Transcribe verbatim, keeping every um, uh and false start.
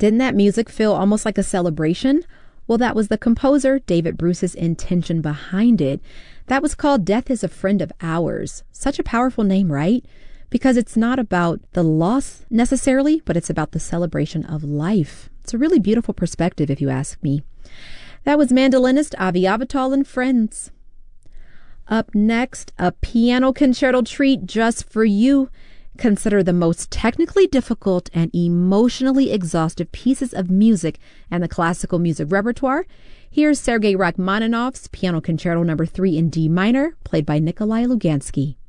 Didn't that music feel almost like a celebration? Well, that was the composer, David Bruce's intention behind it. That was called Death is a Friend of Ours. Such a powerful name, right? Because it's not about the loss necessarily, but it's about the celebration of life. It's a really beautiful perspective, if you ask me. That was mandolinist Avi Avital and friends. Up next, a piano concerto treat just for you. Consider the most technically difficult and emotionally exhaustive pieces of music and the classical music repertoire. Here's Sergei Rachmaninoff's Piano Concerto Number three in D minor, played by Nikolai Lugansky.